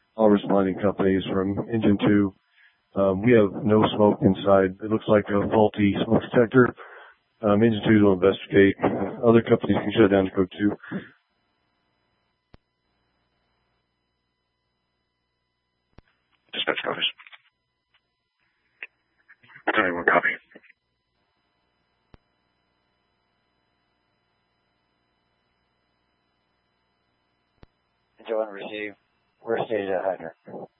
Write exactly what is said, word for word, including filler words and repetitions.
all responding companies from engine two. Um, we have no smoke inside. It looks like a faulty smoke detector. Um, engine two will investigate. Other companies can shut down the code too. Dispatch copies. twenty-one copy. Engine one receive. We're staged at hydrant.